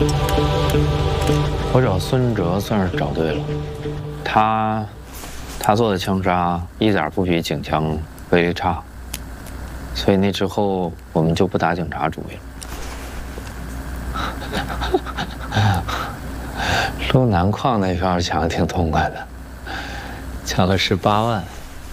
我找孙哲算是找对了，他做的枪杀一点不比警枪威力差，所以那之后我们就不打警察主意了。路南矿那票抢得挺痛快的，抢了18万，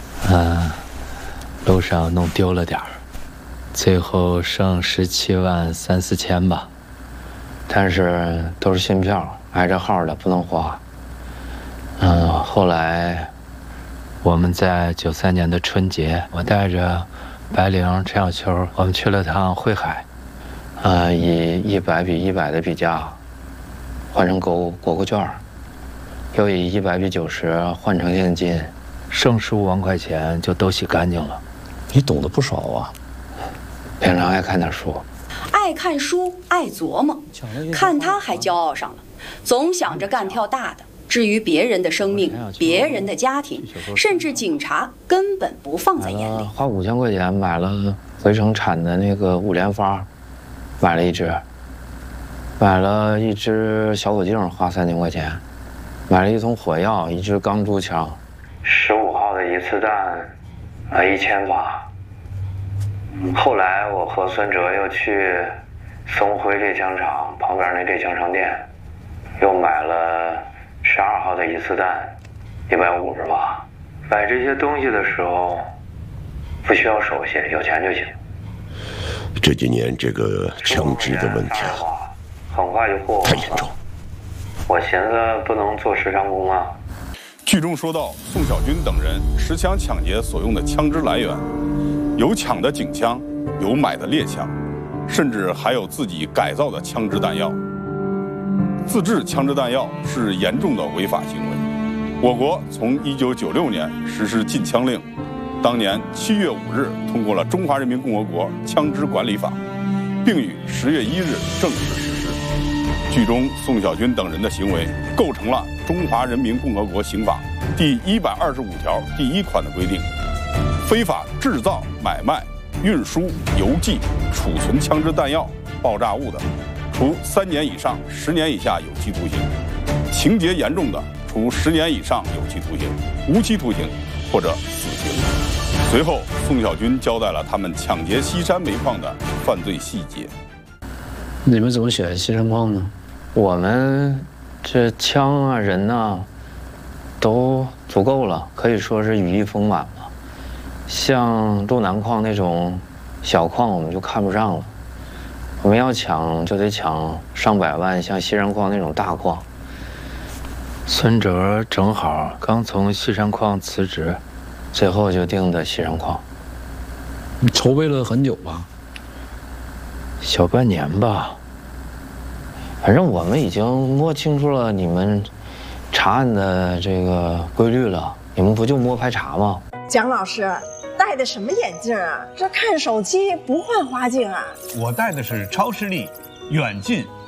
路上弄丢了点儿，最后剩17万3、4千吧，但是都是新票。挨着号的不能花。后来我们在93年的春节，我带着白灵、陈小秋，我们去了趟汇海，以100比100的比价换成国库券，又以100比90换成现金，剩15万块钱就都洗干净了。 你懂得不少啊。 平常爱看点书， 爱看书，爱琢磨，看他还骄傲上了。总想着干跳大的，至于别人的生命、别人的家庭，甚至警察根本不放在眼里。 花5000块钱买了回城产的那个5连发，买了一支；买了一支小口径，花3000块钱；买了一桶火药，一支钢珠枪，15号的一次弹，1000发。后来我和孙哲又去松辉猎枪场旁边那猎枪商店。又买了12号的一次弹，150发。买这些东西的时候，不需要手续，有钱就行。 这几年这个枪支的问题很快就过太严重。 我寻思不能做时长工啊。 剧中说到，宋小军等人持枪抢劫所用的枪支来源，有抢的警枪，有买的猎枪，甚至还有自己改造的枪支弹药。自制枪支弹药是严重的违法行为。我国从1996年实施禁枪令，当年7月5日通过了《中华人民共和国枪支管理法》，并于10月1日正式实施。剧中宋小军等人的行为构成了《中华人民共和国刑法》第125条第1款的规定，非法制造、买卖、运输、邮寄、储存枪支弹药、爆炸物的，处3年以上10年以下有期徒刑；情节严重的，处10年以上有期徒刑、无期徒刑或者死刑。随后，宋小军交代了他们抢劫西山煤矿的犯罪细节。 你们怎么选西山矿呢？ 我们这枪啊、人啊，都足够了，可以说是羽翼丰满了。像路南矿那种小矿，我们就看不上了。我们要抢就得抢上百万，像西山矿那种大矿。孙哲正好刚从西山矿辞职，最后就定的西山矿。 你筹备了很久吧？ 小半年吧。反正我们已经摸清楚了你们查案的这个规律了，你们不就摸排查吗？ 蒋老师戴的什么眼镜啊？这看手机不换花镜啊？ 我戴的是超视力远近